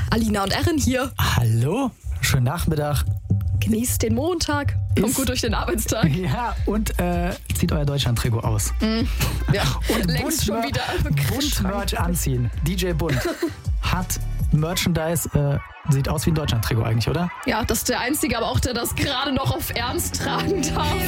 Alina und Erin hier. Hallo, schönen Nachmittag. Genießt den Montag. Kommt gut durch den Arbeitstag. Ja, und zieht euer Deutschland-Trikot aus. Ja, Und längst schon wieder. Bunt Merch anziehen. DJ Bunt hat Merchandise, sieht aus wie ein Deutschland-Trikot eigentlich, oder? Ja, das ist der Einzige, aber auch der das gerade noch auf Ernst tragen darf.